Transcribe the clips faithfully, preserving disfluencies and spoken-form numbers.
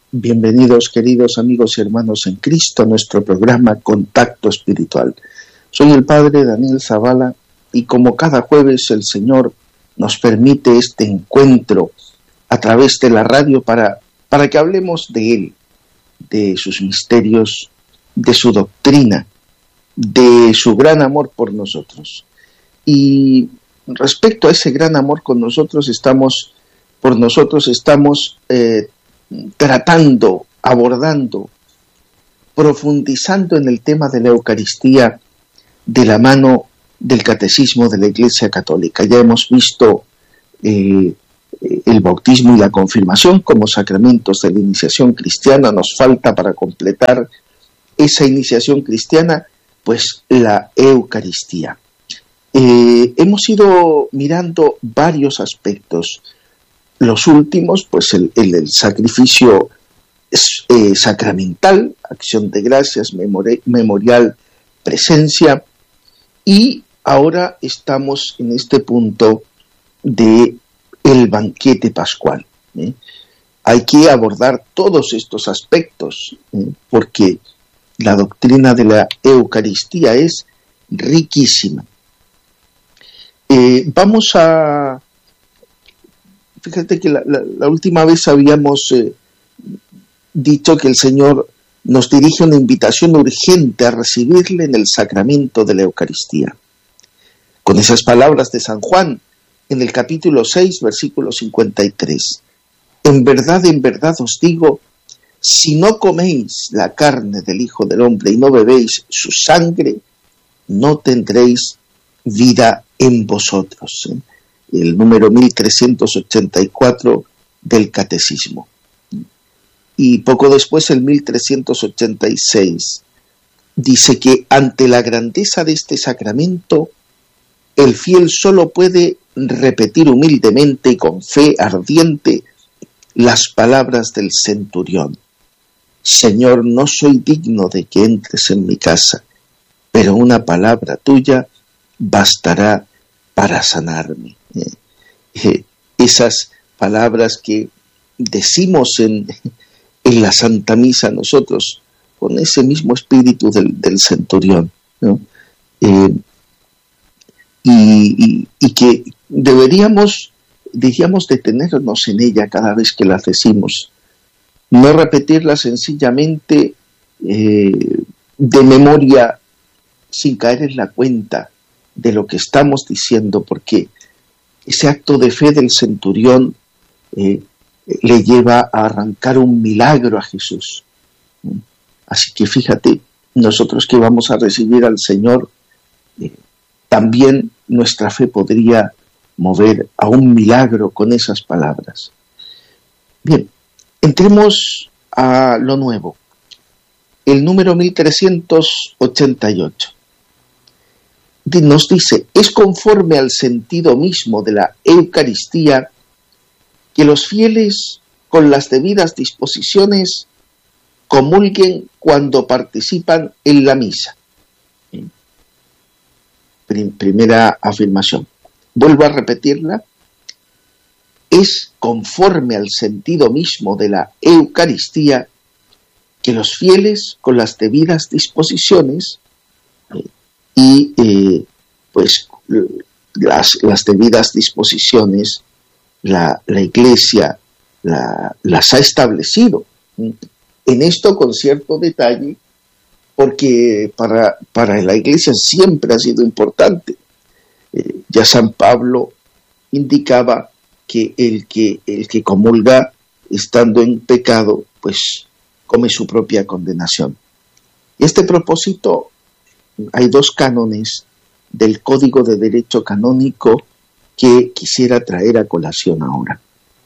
Bienvenidos, queridos amigos y hermanos en Cristo, a nuestro programa Contacto Espiritual. Soy el Padre Daniel Zavala y como cada jueves el Señor nos permite este encuentro a través de la radio para, para que hablemos de Él, de sus misterios, de su doctrina, de su gran amor por nosotros. Y respecto a ese gran amor con nosotros, estamos, por nosotros estamos eh, tratando, abordando, profundizando en el tema de la Eucaristía de la mano del Catecismo de la Iglesia Católica. Ya hemos visto eh, el bautismo y la confirmación como sacramentos de la iniciación cristiana. Nos falta para completar esa iniciación cristiana, pues la Eucaristía. Eh, hemos ido mirando varios aspectos. Los últimos, pues el, el, el sacrificio eh, sacramental, acción de gracias, memori- memorial, presencia, y ahora estamos en este punto de el banquete pascual. ¿eh? Hay que abordar todos estos aspectos, ¿eh? porque la doctrina de la Eucaristía es riquísima. Eh, vamos a... Fíjate que la, la, la última vez habíamos eh, dicho que el Señor nos dirige una invitación urgente a recibirle en el sacramento de la Eucaristía. Con esas palabras de San Juan, en el capítulo seis, versículo cincuenta y tres. En verdad, en verdad os digo, si no coméis la carne del Hijo del Hombre y no bebéis su sangre, no tendréis vida en vosotros. ¿eh? El número mil trescientos ochenta y cuatro del Catecismo. Y poco después el mil trescientos ochenta y seis dice que ante la grandeza de este sacramento, el fiel solo puede repetir humildemente y con fe ardiente las palabras del centurión. Señor, no soy digno de que entres en mi casa, pero una palabra tuya bastará para sanarme. Eh, eh, esas palabras que decimos en, en la Santa Misa nosotros, con ese mismo espíritu del, del centurión, ¿no? Eh, y, y, y que deberíamos, diríamos, detenernos en ella cada vez que la decimos, no repetirla sencillamente eh, de memoria sin caer en la cuenta de lo que estamos diciendo, porque ese acto de fe del centurión eh, le lleva a arrancar un milagro a Jesús. Así que fíjate, nosotros que vamos a recibir al Señor, eh, también nuestra fe podría mover a un milagro con esas palabras. Bien, entremos a lo nuevo. El número mil trescientos ochenta y ocho. Nos dice, es conforme al sentido mismo de la Eucaristía que los fieles con las debidas disposiciones comulguen cuando participan en la misa. Primera afirmación. Vuelvo a repetirla. Es conforme al sentido mismo de la Eucaristía que los fieles con las debidas disposiciones y eh, pues las, las debidas disposiciones la, la Iglesia la, las ha establecido. En esto con cierto detalle, porque para, para la Iglesia siempre ha sido importante. Eh, ya San Pablo indicaba que el, que el que comulga estando en pecado, pues come su propia condenación. Y a este propósito, hay dos cánones del Código de Derecho Canónico que quisiera traer a colación ahora.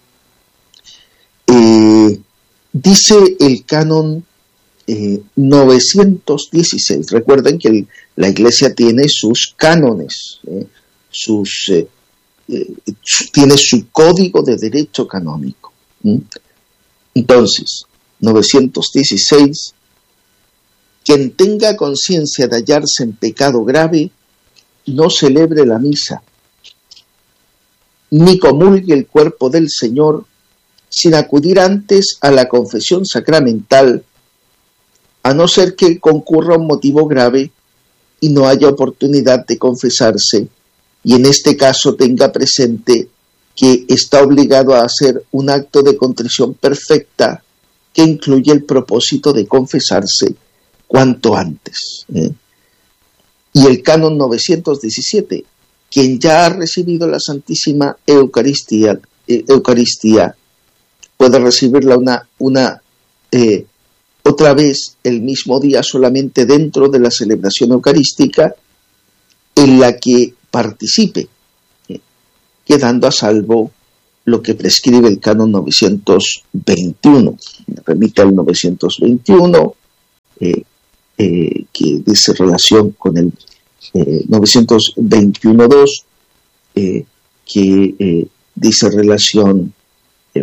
Eh, dice el canon eh, novecientos dieciséis. Recuerden que el, la Iglesia tiene sus cánones, eh, sus, eh, eh, su, tiene su Código de Derecho Canónico. ¿Mm? Entonces, novecientos dieciséis, quien tenga conciencia de hallarse en pecado grave, no celebre la misa, ni comulgue el cuerpo del Señor, sin acudir antes a la confesión sacramental, a no ser que concurra un motivo grave y no haya oportunidad de confesarse, y en este caso tenga presente que está obligado a hacer un acto de contrición perfecta que incluye el propósito de confesarse cuanto antes. ¿eh? Y el canon novecientos diecisiete, quien ya ha recibido la Santísima Eucaristía, eh, Eucaristía puede recibirla una, una eh, otra vez el mismo día solamente dentro de la celebración eucarística en la que participe, eh, quedando a salvo lo que prescribe el canon novecientos veintiuno. Me remite al novecientos veintiuno, eh, eh, que dice relación con el eh, novecientos veintiuno punto dos, eh, que eh, dice relación eh,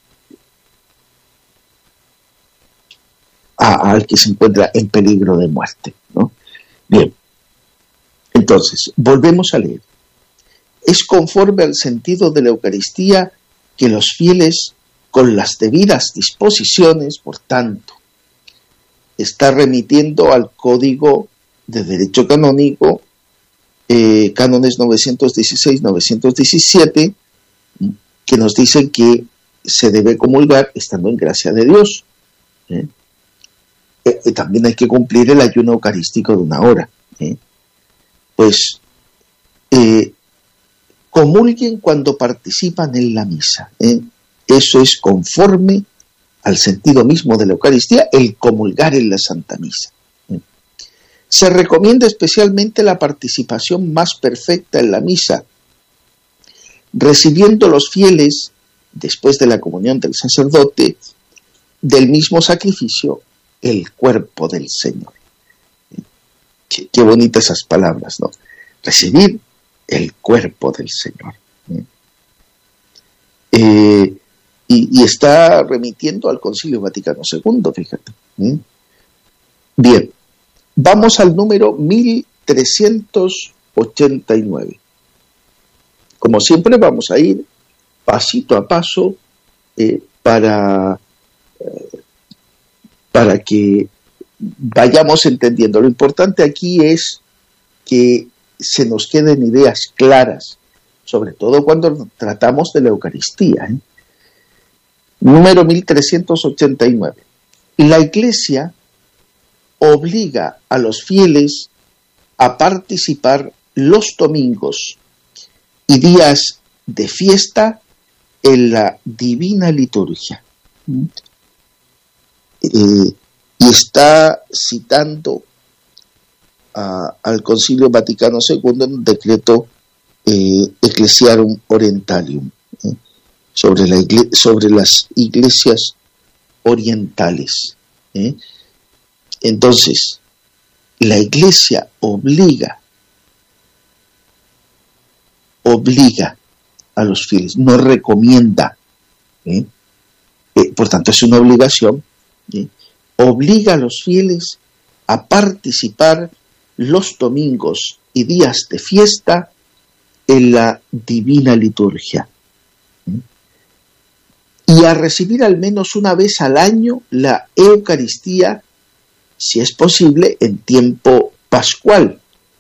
a, al que se encuentra en peligro de muerte, ¿no? Bien, entonces, volvemos a leer. Es conforme al sentido de la Eucaristía que los fieles, con las debidas disposiciones, por tanto, está remitiendo al Código de Derecho Canónico, eh, cánones novecientos dieciséis, novecientos diecisiete, que nos dicen que se debe comulgar estando en gracia de Dios. ¿eh? Eh, también hay que cumplir el ayuno eucarístico de una hora. ¿eh? Pues eh, comulguen cuando participan en la misa. ¿eh? Eso es conforme al sentido mismo de la Eucaristía, el comulgar en la Santa Misa. ¿eh? Se recomienda especialmente la participación más perfecta en la misa, recibiendo los fieles, después de la comunión del sacerdote, del mismo sacrificio, el cuerpo del Señor. ¿eh? Qué, qué bonitas esas palabras, ¿no? Recibir el cuerpo del Señor. ¿eh? Eh, y, y está remitiendo al Concilio Vaticano segundo, fíjate. ¿eh? Bien, vamos al número mil trescientos ochenta y nueve. Como siempre vamos a ir pasito a paso eh, para, eh, para que vayamos entendiendo. Lo importante aquí es que se nos queden ideas claras, sobre todo cuando tratamos de la Eucaristía. ¿eh? Número mil trescientos ochenta y nueve. La Iglesia obliga a los fieles a participar los domingos y días de fiesta en la divina liturgia. Eh, y está citando a, al Concilio Vaticano segundo en un decreto eh, Ecclesiarum Orientalium, eh, sobre, la igle- sobre las iglesias orientales. Eh. Entonces, la Iglesia obliga obliga a los fieles, no recomienda, ¿eh? Eh, por tanto es una obligación, ¿eh? obliga a los fieles a participar los domingos y días de fiesta en la divina liturgia, ¿eh? y a recibir al menos una vez al año la Eucaristía, si es posible, en tiempo pascual,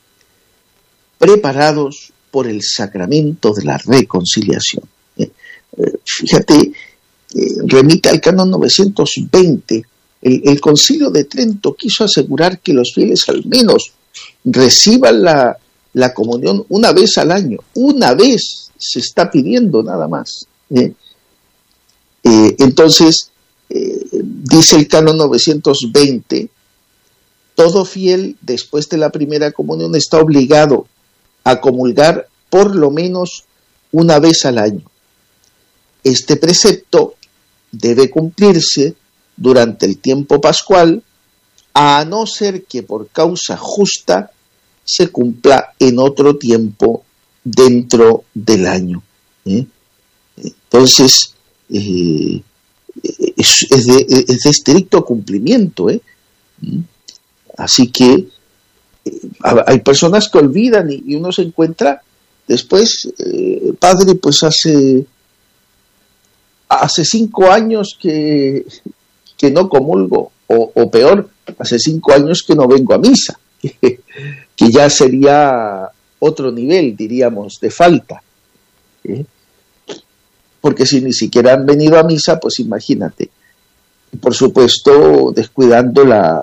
preparados por el sacramento de la reconciliación. Eh, eh, fíjate, eh, remite al canon novecientos veinte, el, el Concilio de Trento quiso asegurar que los fieles al menos reciban la, la comunión una vez al año, una vez se está pidiendo nada más. Eh, eh, entonces, eh, dice el canon novecientos veinte, todo fiel después de la primera comunión está obligado a comulgar por lo menos una vez al año. Este precepto debe cumplirse durante el tiempo pascual, a no ser que por causa justa se cumpla en otro tiempo dentro del año. ¿eh? Entonces, eh, es, es, de, es de estricto cumplimiento. ¿eh? Así que hay personas que olvidan y uno se encuentra después, eh, padre, pues hace hace cinco años que, que no comulgo, o, o peor, hace cinco años que no vengo a misa, que, que ya sería otro nivel, diríamos, de falta. ¿eh? Porque si ni siquiera han venido a misa, pues imagínate. Y por supuesto, descuidando la,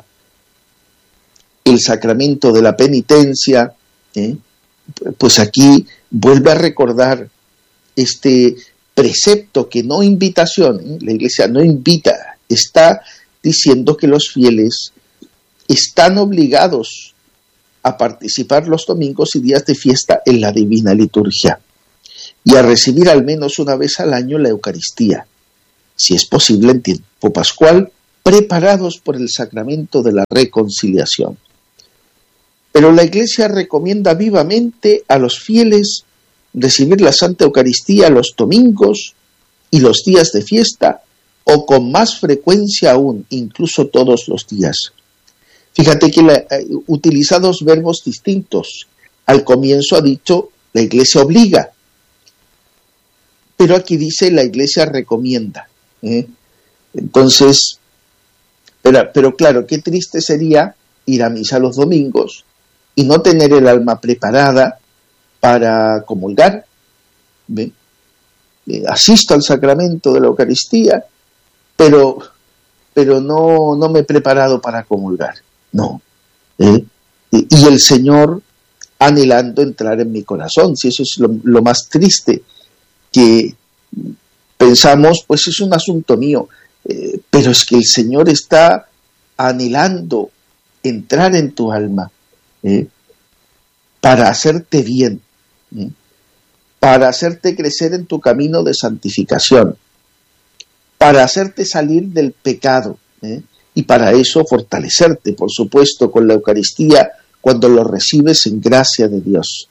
el sacramento de la penitencia, ¿eh? pues aquí vuelve a recordar este precepto que no invitación, ¿eh? la Iglesia no invita, está diciendo que los fieles están obligados a participar los domingos y días de fiesta en la Divina Liturgia y a recibir al menos una vez al año la Eucaristía, si es posible en tiempo pascual, preparados por el sacramento de la reconciliación. Pero la Iglesia recomienda vivamente a los fieles recibir la Santa Eucaristía los domingos y los días de fiesta, o con más frecuencia aún, incluso todos los días. Fíjate que la, eh, utiliza dos verbos distintos. Al comienzo ha dicho la Iglesia obliga, pero aquí dice la Iglesia recomienda. ¿eh? Entonces, pero, pero claro, qué triste sería ir a misa los domingos y no tener el alma preparada para comulgar. ¿Ve? Eh, asisto al sacramento de la Eucaristía, pero, pero no, no me he preparado para comulgar. No. ¿eh? Y, y el Señor anhelando entrar en mi corazón, si eso es lo, lo más triste, que pensamos, pues es un asunto mío, eh, pero es que el Señor está anhelando entrar en tu alma, ¿eh? para hacerte bien, ¿eh? para hacerte crecer en tu camino de santificación, para hacerte salir del pecado, ¿eh? y para eso fortalecerte, por supuesto, con la Eucaristía cuando lo recibes en gracia de Dios.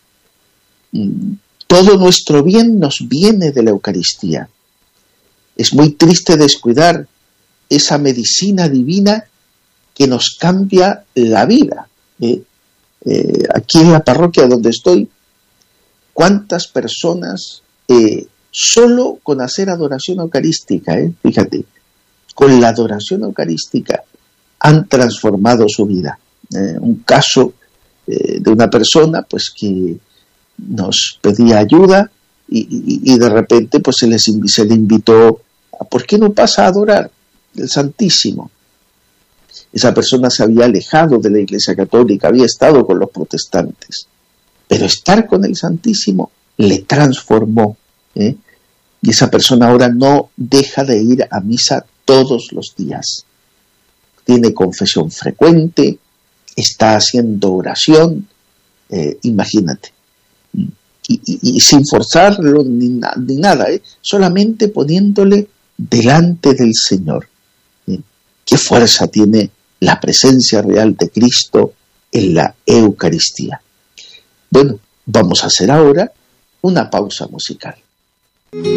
Todo nuestro bien nos viene de la Eucaristía. Es muy triste descuidar esa medicina divina que nos cambia la vida. ¿eh? Eh, aquí en la parroquia donde estoy, ¿cuántas personas eh, solo con hacer adoración eucarística, eh? fíjate, con la adoración eucarística han transformado su vida? Eh, un caso eh, de una persona pues que nos pedía ayuda y, y, y de repente pues se, les, se le invitó a, ¿por qué no pasa a adorar el Santísimo? Esa persona se había alejado de la Iglesia Católica, había estado con los protestantes, pero estar con el Santísimo le transformó, ¿eh? y esa persona ahora no deja de ir a misa todos los días. Tiene confesión frecuente, está haciendo oración, eh, imagínate. Y, y, y sin forzarlo ni, na, ni nada, ¿eh? solamente poniéndole delante del Señor. ¿eh? ¿Qué fuerza tiene la presencia real de Cristo en la Eucaristía? Bueno, vamos a hacer ahora una pausa musical.